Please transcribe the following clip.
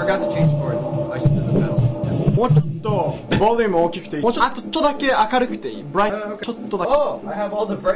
forgot to change chords. I just did the pedal. もうちょっとボリューム大きくていい。もうちょっとだけ明るくていい。ブライト、ちょっとだけ。 Oh, I have all the bright